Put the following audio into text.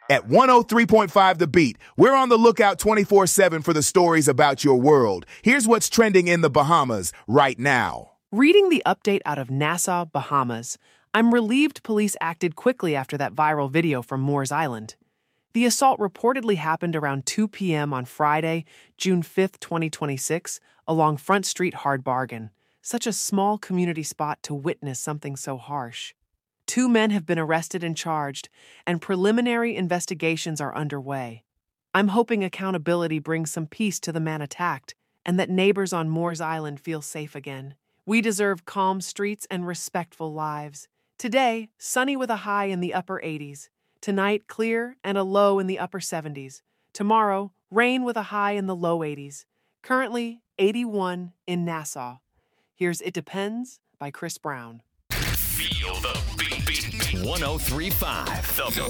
At 103.5 The Beat, we're on the lookout 24/7 for the stories about your world. Here's what's trending in the Bahamas right now. Reading the update out of Nassau, Bahamas, I'm relieved police acted quickly after that viral video from Moores Island. The assault reportedly happened around 2 p.m. on Friday, June 5, 2026, along Front Street Hard Bargain. Such a small community spot to witness something so harsh. 2 men have been arrested and charged, and preliminary investigations are underway. I'm hoping accountability brings some peace to the man attacked, and that neighbors on Moores Island feel safe again. We deserve calm streets and respectful lives. Today, sunny with a high in the upper 80s. Tonight, clear and a low in the upper 70s. Tomorrow, rain with a high in the low 80s. Currently, 81 in Nassau. Here's It Depends by Chris Brown. Feel the beat. 103.5 The